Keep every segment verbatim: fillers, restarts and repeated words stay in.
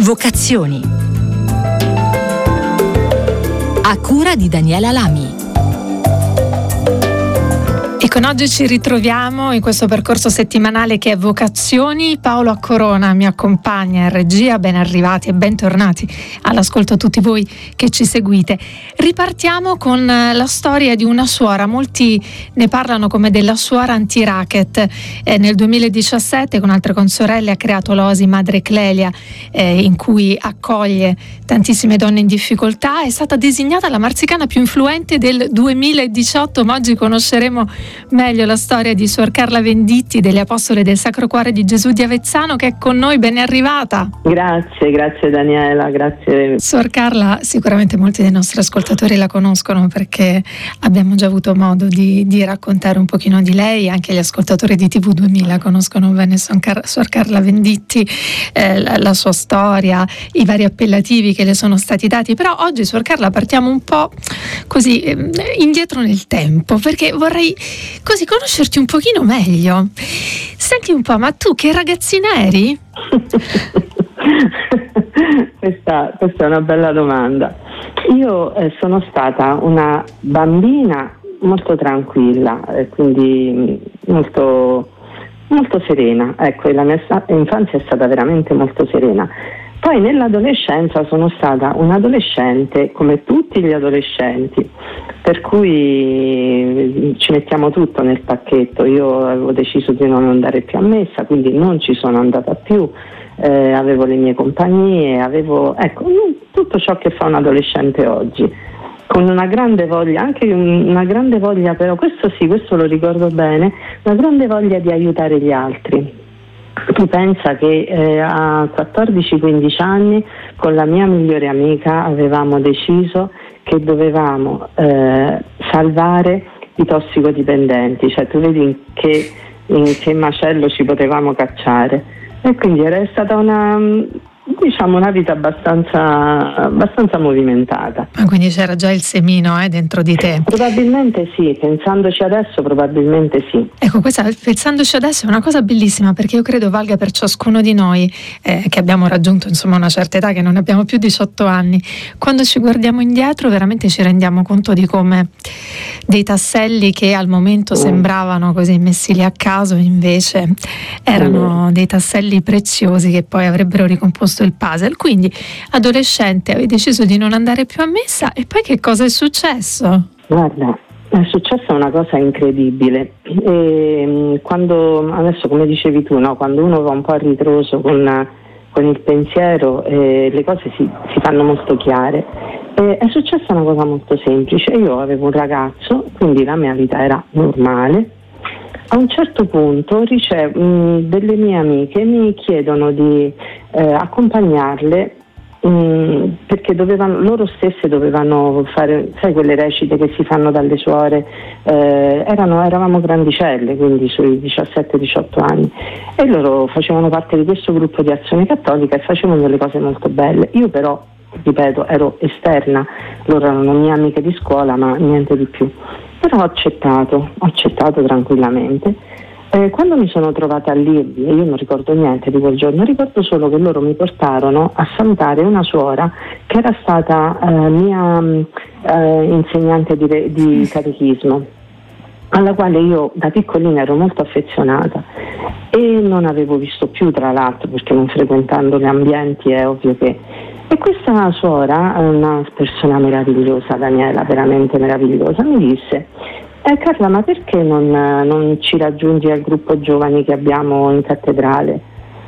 Vocazioni. A cura di Daniela Lami. E con oggi ci ritroviamo in questo percorso settimanale che è Vocazioni. Paolo Accorona mi accompagna in regia. Ben arrivati e bentornati all'ascolto a tutti voi che ci seguite. Ripartiamo con la storia di una suora. Molti ne parlano come della suora anti-racket. Eh, nel duemiladiciassette con altre consorelle ha creato l'O A S I Madre Clelia, eh, in cui accoglie tantissime donne in difficoltà. È stata designata la marsicana più influente del duemiladiciotto, ma oggi conosceremo meglio la storia di Suor Carla Venditti delle Apostole del Sacro Cuore di Gesù di Avezzano, che è con noi. Ben arrivata. Grazie, grazie Daniela, grazie. Suor Carla, sicuramente molti dei nostri ascoltatori la conoscono perché abbiamo già avuto modo di, di raccontare un pochino di lei. Anche gli ascoltatori di T V duemila conoscono bene Suor Carla Venditti, eh, la, la sua storia, i vari appellativi che le sono stati dati. Però oggi, Suor Carla, partiamo un po' così eh, indietro nel tempo, perché vorrei così conoscerti un pochino meglio. Senti un po', ma tu che ragazzina eri? questa, questa è una bella domanda. Io eh, sono stata una bambina molto tranquilla, eh, quindi molto, molto serena. Ecco, la mia sta- infanzia è stata veramente molto serena. Poi nell'adolescenza sono stata un'adolescente come tutti gli adolescenti, per cui ci mettiamo tutto nel pacchetto. Io avevo deciso di non andare più a messa, quindi non ci sono andata più, eh, avevo le mie compagnie, avevo ecco tutto ciò che fa un adolescente oggi, con una grande voglia, anche una grande voglia, però questo sì, questo lo ricordo bene, una grande voglia di aiutare gli altri. Tu pensa che eh, a quattordici quindici anni con la mia migliore amica avevamo deciso che dovevamo eh, salvare i tossicodipendenti, cioè tu vedi in che, in che macello ci potevamo cacciare, e quindi era stata una, diciamo, una vita abbastanza, abbastanza movimentata. Ah, quindi c'era già il semino eh, dentro di te? Probabilmente sì, pensandoci adesso probabilmente sì. Ecco, questa pensandoci adesso è una cosa bellissima, perché io credo valga per ciascuno di noi eh, che abbiamo raggiunto insomma una certa età, che non abbiamo più diciotto anni. Quando ci guardiamo indietro veramente ci rendiamo conto di come dei tasselli che al momento mm. sembravano così messi lì a caso, invece erano mm. dei tasselli preziosi che poi avrebbero ricomposto il puzzle. Quindi adolescente avevi deciso di non andare più a messa, e poi che cosa è successo? Guarda, è successa una cosa incredibile. E, quando adesso, come dicevi tu, no, quando uno va un po' a ritroso con, con il pensiero, eh, le cose si, si fanno molto chiare. E, è successa una cosa molto semplice. Io avevo un ragazzo, quindi la mia vita era normale. A un certo punto ricevo mh, delle mie amiche mi chiedono di eh, accompagnarle mh, perché dovevano, loro stesse dovevano fare, sai, quelle recite che si fanno dalle suore, eh, erano, eravamo grandicelle, quindi sui diciassette diciotto anni, e loro facevano parte di questo gruppo di Azione Cattolica e facevano delle cose molto belle. Io però, ripeto, ero esterna, loro erano mie amiche di scuola, ma niente di più. Però ho accettato, ho accettato tranquillamente. Eh, quando mi sono trovata lì, io non ricordo niente di quel giorno, ricordo solo che loro mi portarono a salutare una suora che era stata eh, mia eh, insegnante di, di catechismo, alla quale io da piccolina ero molto affezionata e non avevo visto più, tra l'altro, perché non frequentando gli ambienti è ovvio che... E questa suora, una persona meravigliosa, Daniela, veramente meravigliosa, mi disse: eh, Carla, ma perché non, non ci raggiungi al gruppo giovani che abbiamo in cattedrale?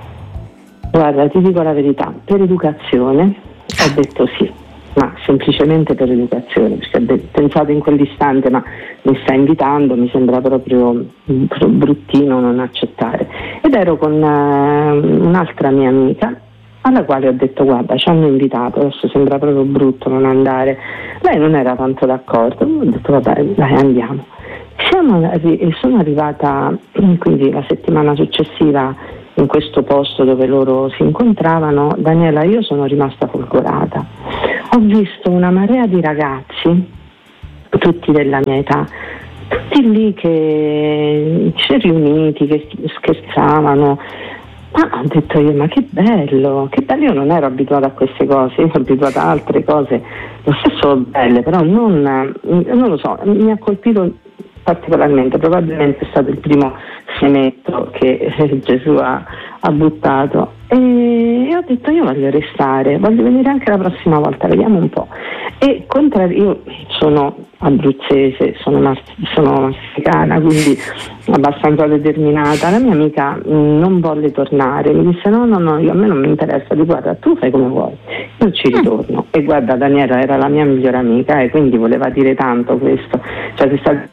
Guarda, ti dico la verità, per educazione ho detto sì, ma semplicemente per educazione, perché pensate in quell'istante, ma mi sta invitando, mi sembra proprio bruttino non accettare. Ed ero con uh, un'altra mia amica, alla quale ho detto: guarda, ci hanno invitato, adesso sembra proprio brutto non andare. Lei non era tanto d'accordo, ho detto vabbè, dai, andiamo. Siamo arri- sono arrivata quindi la settimana successiva in questo posto dove loro si incontravano. Daniela, io sono rimasta folgorata. Ho visto una marea di ragazzi, tutti della mia età, tutti lì che si riuniti, che scherzavano. Ah, ho detto io, ma che bello, che bello, io non ero abituata a queste cose, io ero abituata a altre cose, lo stesso belle, però non, non lo so, mi ha colpito particolarmente, probabilmente è stato il primo semetto che Gesù ha, ha buttato e, e ho detto io voglio restare, voglio venire anche la prossima volta, vediamo un po'. E contrario, io sono abruzzese, sono, mas- sono massicana, quindi abbastanza determinata. La mia amica mh, non volle tornare, mi disse no no no, io, a me non mi interessa, di guarda tu fai come vuoi, io ci ritorno. E guarda, Daniela era la mia migliore amica e quindi voleva dire tanto questo, cioè si sta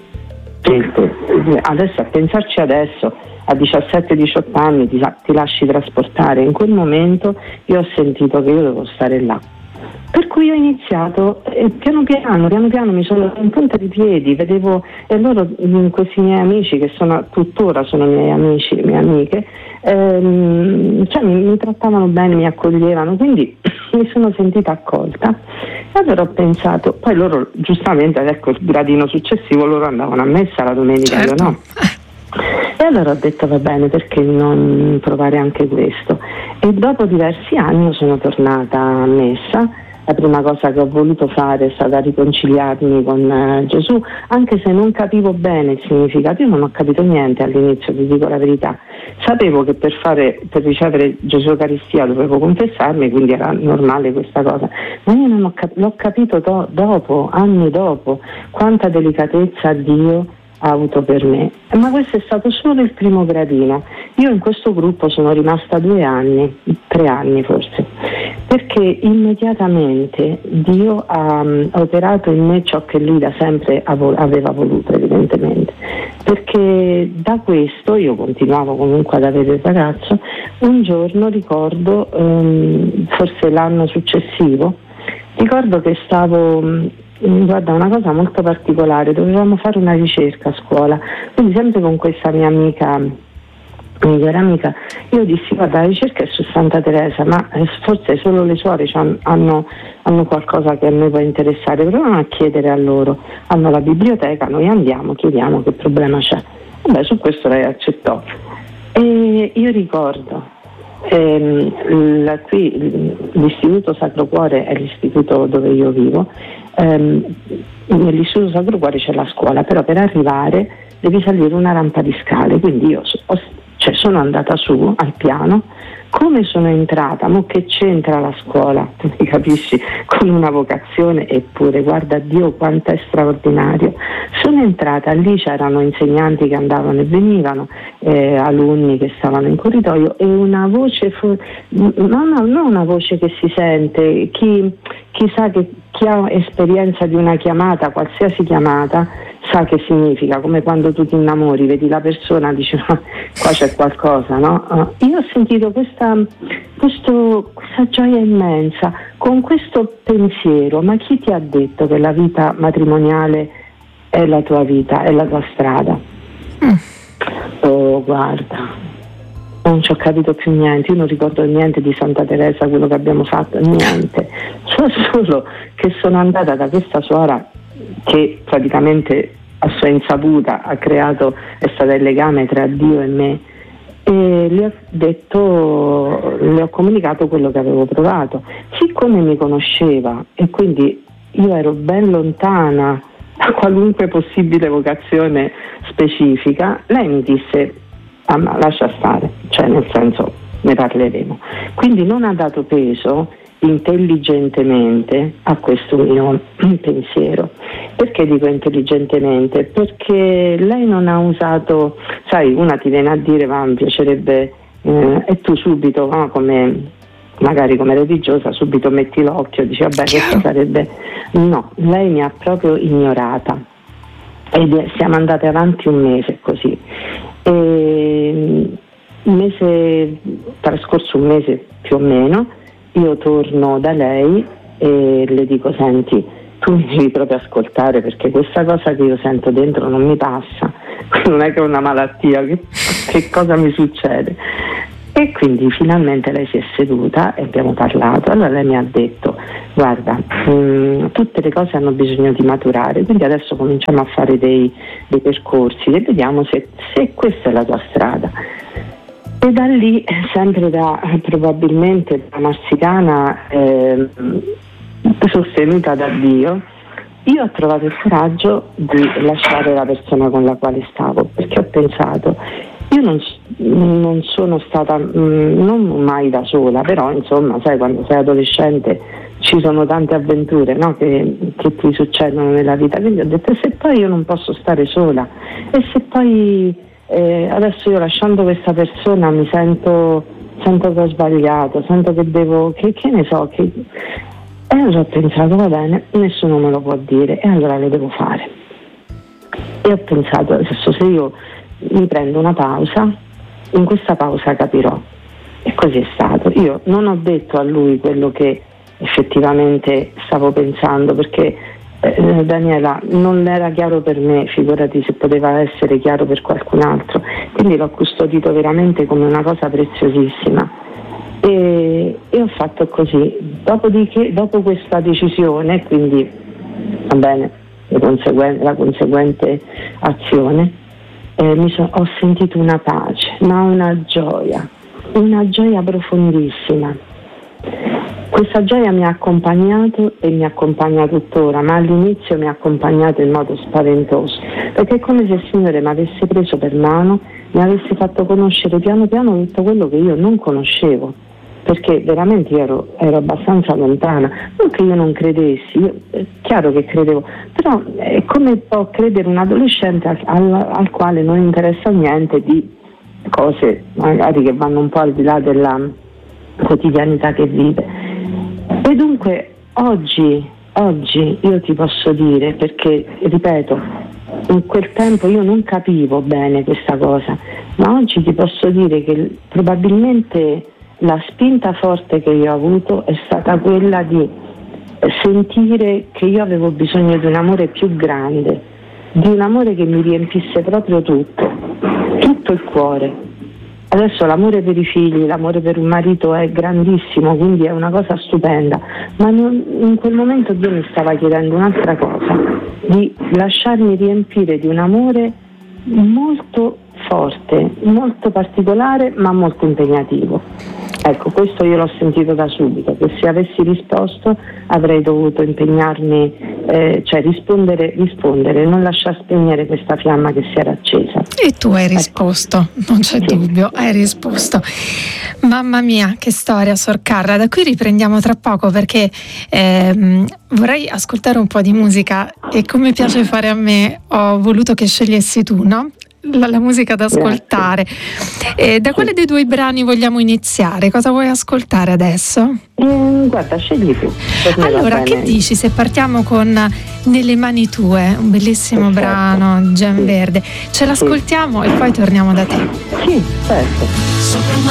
adesso a pensarci adesso a diciassette diciotto anni ti, ti lasci trasportare. In quel momento io ho sentito che io devo stare là, per cui ho iniziato e piano piano piano piano mi sono in punta di piedi, vedevo e loro, questi miei amici che sono tuttora sono miei amici, mie amiche, ehm, cioè mi, mi trattavano bene, mi accoglievano, quindi mi sono sentita accolta. E allora ho pensato, poi loro giustamente, ecco il gradino successivo, loro andavano a messa la domenica, certo. Io no. E allora ho detto va bene, perché non provare anche questo? E dopo diversi anni sono tornata a messa. La prima cosa che ho voluto fare è stata riconciliarmi con eh, Gesù, anche se non capivo bene il significato. Io non ho capito niente all'inizio, vi dico la verità. Sapevo che per fare, per ricevere Gesù Eucaristia dovevo confessarmi, quindi era normale questa cosa, ma io non ho cap- l'ho capito do- dopo, anni dopo, quanta delicatezza Dio ha avuto per me. Ma questo è stato solo il primo gradino. Io in questo gruppo sono rimasta due anni, tre anni forse, perché immediatamente Dio ha, ha operato in me ciò che Lui da sempre aveva voluto, evidentemente, perché da questo io continuavo comunque ad avere il ragazzo. Un giorno ricordo, um, forse l'anno successivo, ricordo che stavo guarda, una cosa molto particolare, dovevamo fare una ricerca a scuola, quindi sempre con questa mia amica, migliore amica, io dissi guarda, la ricerca è su Santa Teresa, ma forse solo le suore hanno, hanno qualcosa che a noi può interessare, proviamo a chiedere a loro, hanno la biblioteca, noi andiamo, chiediamo che problema c'è. Vabbè, su questo lei accettò e io ricordo ehm, la, qui l'istituto Sacro Cuore è l'istituto dove io vivo. Um, nell'istituto Sacro Cuore c'è la scuola, però per arrivare devi salire una rampa di scale, quindi io ho, cioè sono andata su al piano. Come sono entrata, mo che c'entra la scuola, tu mi capisci, con una vocazione, eppure guarda Dio quanto è straordinario. Sono entrata, lì c'erano insegnanti che andavano e venivano, eh, alunni che stavano in corridoio e una voce, fu- non, non una voce che si sente, chi, chi sa che chi ha esperienza di una chiamata, qualsiasi chiamata, sa che significa, come quando tu ti innamori, vedi la persona, dici ma qua c'è qualcosa, no? Uh, io ho sentito questa, questo, questa gioia immensa, con questo pensiero, ma chi ti ha detto che la vita matrimoniale è la tua vita, è la tua strada? Mm. Oh, guarda, non ci ho capito più niente, io non ricordo niente di Santa Teresa, quello che abbiamo fatto, niente, so solo che sono andata da questa suora che praticamente a sua insaputa ha creato, è stato il legame tra Dio e me, e le ho detto, le ho comunicato quello che avevo provato. Siccome mi conosceva e quindi io ero ben lontana da qualunque possibile vocazione specifica, lei mi disse ah, ma lascia stare, cioè nel senso ne parleremo. Quindi non ha dato peso intelligentemente a questo mio pensiero. Perché dico intelligentemente? Perché lei non ha usato, sai, una ti viene a dire ma mi piacerebbe eh, e tu subito, no, come magari come religiosa, subito metti l'occhio e dici vabbè questo sarebbe, no, lei mi ha proprio ignorata e siamo andate avanti un mese così. E un mese, trascorso un mese più o meno, io torno da lei e le dico senti, tu mi devi proprio ascoltare perché questa cosa che io sento dentro non mi passa, non è che è una malattia, che, che cosa mi succede? E quindi finalmente lei si è seduta e abbiamo parlato. Allora lei mi ha detto guarda, mh, tutte le cose hanno bisogno di maturare, quindi adesso cominciamo a fare dei, dei percorsi e vediamo se, se questa è la tua strada. E da lì, sempre da probabilmente da marsicana eh, sostenuta da Dio, io ho trovato il coraggio di lasciare la persona con la quale stavo, perché ho pensato, io non, non sono stata, mh, non mai da sola, però insomma, sai, quando sei adolescente ci sono tante avventure, no, che, che ti succedono nella vita, quindi ho detto, e se poi io non posso stare sola, e se poi eh, adesso io lasciando questa persona mi sento, sento che ho sbagliato, sento che devo, che, che ne so, che... E allora ho pensato, va bene, nessuno me lo può dire, e allora lo devo fare. E ho pensato, adesso se io mi prendo una pausa, in questa pausa capirò. E così è stato. Io non ho detto a lui quello che effettivamente stavo pensando, perché eh, Daniela, non era chiaro per me, figurati se poteva essere chiaro per qualcun altro. Quindi l'ho custodito veramente come una cosa preziosissima. E, e ho fatto così. Dopodiché, dopo questa decisione, quindi va bene, le conseguen- la conseguente azione, eh, mi so- ho sentito una pace, ma una gioia, una gioia profondissima. Questa gioia mi ha accompagnato e mi accompagna tuttora, ma all'inizio mi ha accompagnato in modo spaventoso, perché è come se il Signore mi avesse preso per mano, mi avesse fatto conoscere piano piano tutto quello che io non conoscevo, perché veramente io ero, ero abbastanza lontana, non che io non credessi, io, è chiaro che credevo, però è come può credere un adolescente al, al, al quale non interessa niente di cose magari che vanno un po' al di là della quotidianità che vive. E dunque oggi, oggi io ti posso dire, perché ripeto, in quel tempo io non capivo bene questa cosa, ma oggi ti posso dire che probabilmente la spinta forte che io ho avuto è stata quella di sentire che io avevo bisogno di un amore più grande, di un amore che mi riempisse proprio tutto, tutto il cuore. Adesso l'amore per i figli, l'amore per un marito è grandissimo, quindi è una cosa stupenda, ma non, in quel momento Dio mi stava chiedendo un'altra cosa, di lasciarmi riempire di un amore molto forte, molto particolare, ma molto impegnativo. Ecco, questo io l'ho sentito da subito, che se avessi risposto avrei dovuto impegnarmi, eh, cioè rispondere, rispondere, non lasciar spegnere questa fiamma che si era accesa. E tu hai risposto, ecco. Non c'è sì. dubbio, hai risposto. Mamma mia, che storia, Sor Carla. Da qui riprendiamo tra poco, perché ehm, vorrei ascoltare un po' di musica e, come piace fare a me, ho voluto che scegliessi tu, no? La, la musica da ascoltare. Eh, da quale dei due brani vogliamo iniziare? Cosa vuoi ascoltare adesso? Eh, guarda, scegli tu. Allora, che dici se partiamo con Nelle mani tue, un bellissimo Perfetto. brano, Gen sì. Verde. Ce l'ascoltiamo sì. e poi torniamo da te. Sì, certo.